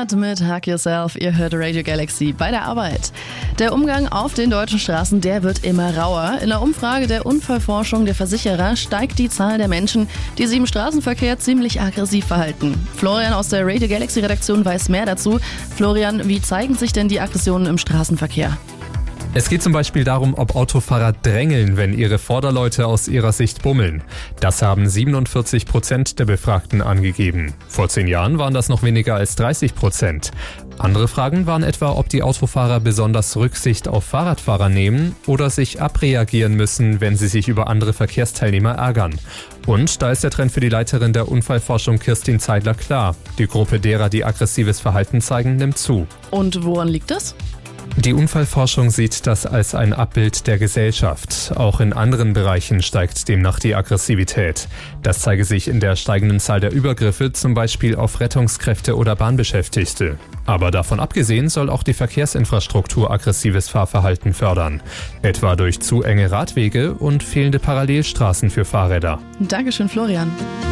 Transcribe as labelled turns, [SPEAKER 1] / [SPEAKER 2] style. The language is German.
[SPEAKER 1] Fahrrad mit Hug Yourself. Ihr hört Radio Galaxy bei der Arbeit. Der Umgang auf den deutschen Straßen, der wird immer rauer. In der Umfrage der Unfallforschung der Versicherer steigt die Zahl der Menschen, die sich im Straßenverkehr ziemlich aggressiv verhalten. Florian aus der Radio Galaxy Redaktion weiß mehr dazu. Florian, wie zeigen sich denn die Aggressionen im Straßenverkehr?
[SPEAKER 2] Es geht zum Beispiel darum, ob Autofahrer drängeln, wenn ihre Vorderleute aus ihrer Sicht bummeln. Das haben 47% der Befragten angegeben. Vor 10 Jahren waren das noch weniger als 30%. Andere Fragen waren etwa, ob die Autofahrer besonders Rücksicht auf Fahrradfahrer nehmen oder sich abreagieren müssen, wenn sie sich über andere Verkehrsteilnehmer ärgern. Und da ist der Trend für die Leiterin der Unfallforschung Kirstin Zeidler klar. Die Gruppe derer, die aggressives Verhalten zeigen, nimmt zu.
[SPEAKER 1] Und woran liegt das?
[SPEAKER 2] Die Unfallforschung sieht das als ein Abbild der Gesellschaft. Auch in anderen Bereichen steigt demnach die Aggressivität. Das zeige sich in der steigenden Zahl der Übergriffe, zum Beispiel auf Rettungskräfte oder Bahnbeschäftigte. Aber davon abgesehen soll auch die Verkehrsinfrastruktur aggressives Fahrverhalten fördern. Etwa durch zu enge Radwege und fehlende Parallelstraßen für Fahrräder.
[SPEAKER 1] Dankeschön, Florian.